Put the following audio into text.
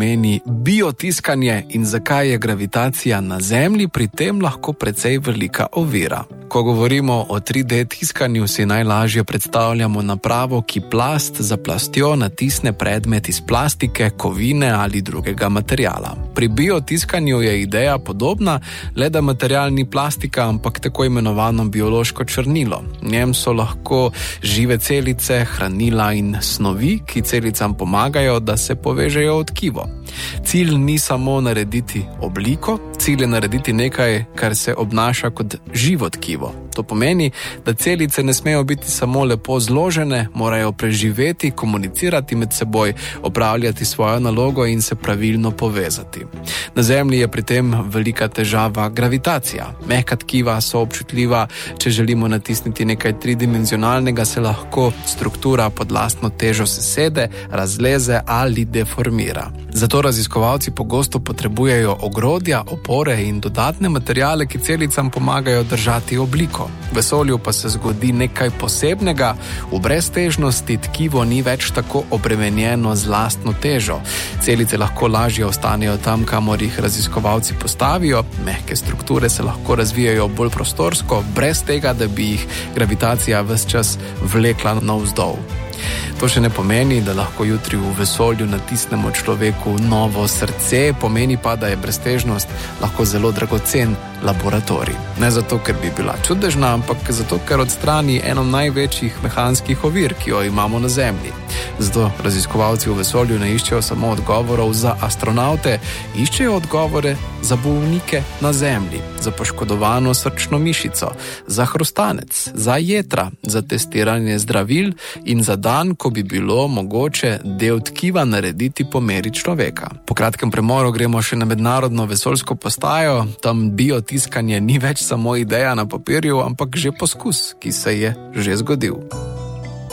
pomeni biotiskanje in zakaj je gravitacija na Zemlji pri tem lahko precej velika ovira. Ko govorimo o 3D tiskanju, si najlažje predstavljamo napravo, ki plast za plastjo natisne predmet iz plastike, kovine ali drugega materiala. Pri biotiskanju je ideja podobna, le da material ni plastika, ampak tako imenovano biološko črnilo. V njem so lahko žive celice, hranila in snovi, ki celicam pomagajo, da se povežejo v tkivo. Cilj ni samo narediti obliko, cilj je narediti nekaj, kar se obnaša kot živo tkivo. To pomeni, da celice ne smejo biti samo lepo zložene, morajo preživeti, komunicirati med seboj, opravljati svojo nalogo in se pravilno povezati. Na Zemlji je pri tem velika težava gravitacija. Mehka tkiva so občutljiva, če želimo natisniti nekaj tridimenzionalnega, se lahko struktura pod lastno težo sesede, razleze ali deformira. Zato raziskovalci pogosto potrebujejo ogrodja, opore in dodatne materiale, ki celicam pomagajo držati obliko. V vesolju pa se zgodi nekaj posebnega, v breztežnosti tkivo ni več tako obremenjeno z lastno težo. Celice lahko lažje ostanejo tam, kamor jih raziskovalci postavijo, mehke strukture se lahko razvijajo bolj prostorsko, brez tega, da bi jih gravitacija ves čas vlekla navzdol. To še ne pomeni, da lahko jutri v vesolju natisnemo človeku novo srce, pomeni pa, da je breztežnost lahko zelo dragocen laboratorij. Ne zato, ker bi bila čudežna, ampak zato, ker odstrani eno največjih mehanskih ovir, ki jo imamo na Zemlji. Zato raziskovalci v vesolju ne iščejo samo odgovorov za astronaute, iščejo odgovore za bolnike na Zemlji, za poškodovano srčno mišico, za hrustanec, za jetra, za testiranje zdravil in za dan, ko bi bilo mogoče del tkiva narediti po meri človeka. Po kratkem premoru gremo še na mednarodno vesoljsko postajo, tam biotiskanje ni več samo ideja na papirju, ampak že poskus, ki se je že zgodil.